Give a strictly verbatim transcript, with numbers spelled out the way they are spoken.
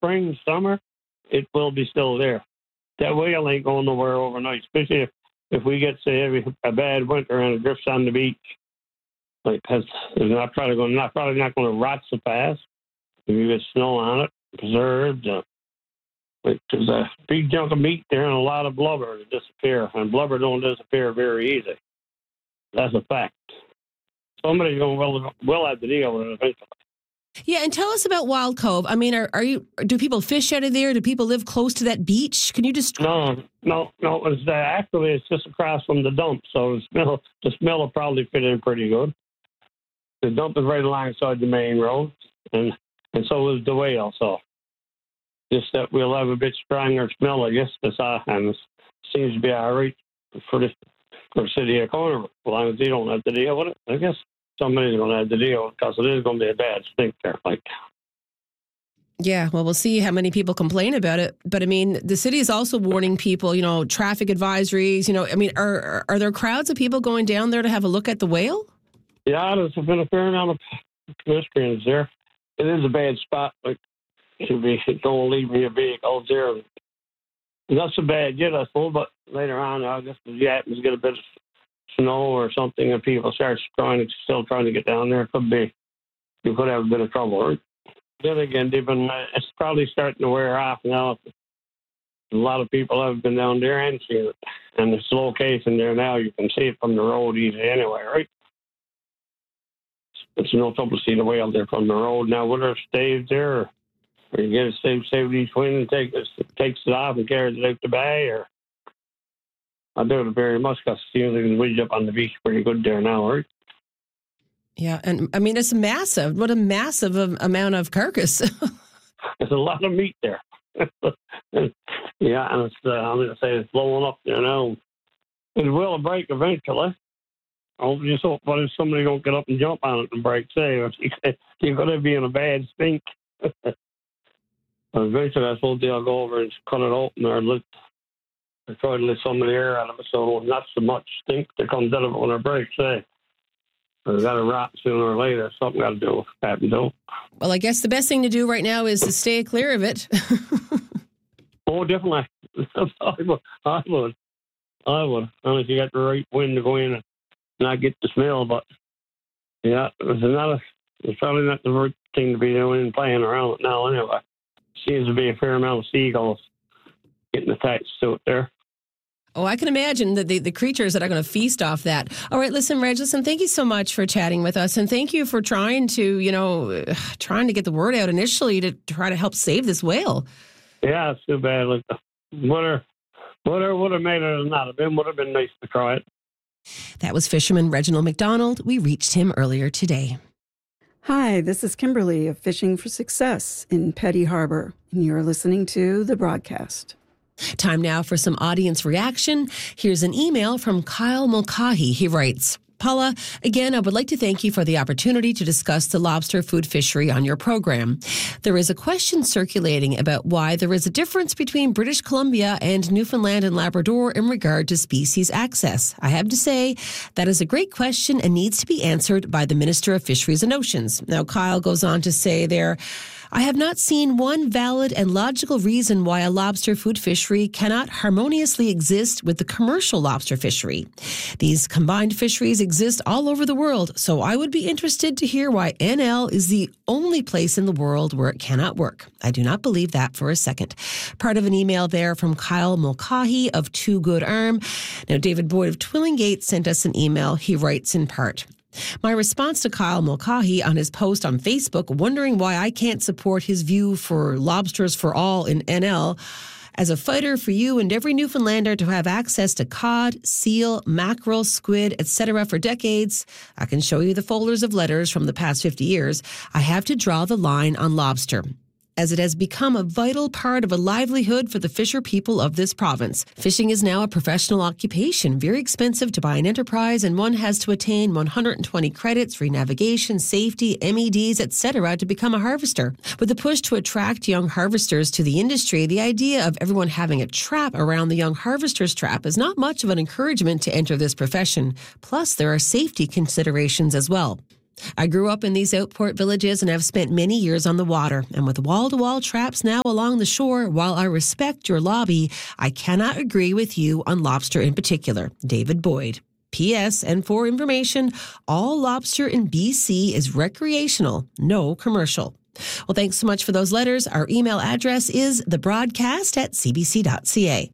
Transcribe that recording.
spring, summer, it will be still there. That whale ain't going nowhere overnight, especially if, if we get, say, a bad winter and it drifts on the beach. Like, it's not probably going, not probably not going to rot so fast. If you get snow on it, preserved. Uh, like, there's a big chunk of meat there and a lot of blubber to disappear, and blubber don't disappear very easy. That's a fact. Somebody's going to will, will have to deal with it eventually. Yeah, and tell us about Wild Cove. I mean, are, are you? Do people fish out of there? Do people live close to that beach? Can you just? No, no, no. It's uh, actually it's just across from the dump, so the smell the smell will probably fit in pretty good. The dump is right alongside the main road, and and so is the whale. So just that we'll have a bit stronger smell, I guess. That's uh, and it seems to be all right for the for the city of Corner, as long as they don't have to deal with it. I guess somebody's going to have to deal with it because it is going to be a bad stink there. Like. Yeah, well, we'll see how many people complain about it. But, I mean, the city is also warning people, you know, traffic advisories, you know, I mean, are are there crowds of people going down there to have a look at the whale? Yeah, there's been a fair amount of pedestrians there. It is a bad spot. Like, should be don't leave me a vehicle there. Not so bad yet, I suppose, but later on, I guess if you happen to get a bit of snow or something and people start trying to, still trying to get down there, it could be, you could have a bit of trouble, right? Then again, they've been, uh, it's probably starting to wear off now. A lot of people have been down there and seen it. And it's location there now. You can see it from the road easy anyway, right? It's no trouble to see the whale there from the road. Now, whether it stays there or, or you get a safe, safe east wind and take it, takes it off and carries it out the bay, or I do it very much because it seems like it's wedged up on the beach pretty good there now, right? Yeah, and I mean, it's massive. What a massive um, amount of carcass. There's a lot of meat there. Yeah, and it's, uh, I'm going to say it's blowing up there now. It will break eventually. I just hope but if somebody don't get up and jump on it and break, say, you're going to be in a bad stink. Eventually, I suppose they'll go over and cut it open or let, or try to let some of the air out of it so not so much stink that comes out of it when it breaks, say. But it's got to rot sooner or later. Something got to do happen to it. Well, I guess the best thing to do right now is to stay clear of it. Oh, definitely. I would. I would. I would. Unless you got the right wind to go in and not get the smell. But, yeah, it's, not a, it's probably not the right thing to be doing and playing around with now anyway. Seems to be a fair amount of seagulls getting attached to it there. Oh, I can imagine that the, the creatures that are going to feast off that. All right, listen, Reg, listen, thank you so much for chatting with us. And thank you for trying to, you know, trying to get the word out initially to try to help save this whale. Yeah, it's too bad. Like, whatever, whatever would have made it or not, it would have been nice to try it. That was fisherman Reginald McDonald. We reached him earlier today. Hi, this is Kimberly of Fishing for Success in Petty Harbor, and you're listening to The Broadcast. Time now for some audience reaction. Here's an email from Kyle Mulcahy. He writes, Paula, again, I would like to thank you for the opportunity to discuss the lobster food fishery on your program. There is a question circulating about why there is a difference between British Columbia and Newfoundland and Labrador in regard to species access. I have to say, that is a great question and needs to be answered by the Minister of Fisheries and Oceans. Now, Kyle goes on to say there, I have not seen one valid and logical reason why a lobster food fishery cannot harmoniously exist with the commercial lobster fishery. These combined fisheries exist all over the world, so I would be interested to hear why N L is the only place in the world where it cannot work. I do not believe that for a second. Part of an email there from Kyle Mulcahy of Two Good Arm. Now, David Boyd of Twillingate sent us an email. He writes in part, my response to Kyle Mulcahy on his post on Facebook, wondering why I can't support his view for lobsters for all in N L. As a fighter for you and every Newfoundlander to have access to cod, seal, mackerel, squid, et cetera for decades, I can show you the folders of letters from the past fifty years. I have to draw the line on lobster, as it has become a vital part of a livelihood for the fisher people of this province. Fishing is now a professional occupation, very expensive to buy an enterprise, and one has to attain one hundred twenty credits, free navigation, safety, M E Ds, et cetera to become a harvester. With the push to attract young harvesters to the industry, the idea of everyone having a trap around the young harvester's trap is not much of an encouragement to enter this profession. Plus, there are safety considerations as well. I grew up in these outport villages and have spent many years on the water. And with wall-to-wall traps now along the shore, while I respect your lobby, I cannot agree with you on lobster in particular. David Boyd. P S. And for information, all lobster in B C is recreational, no commercial. Well, thanks so much for those letters. Our email address is thebroadcast at c b c dot c a.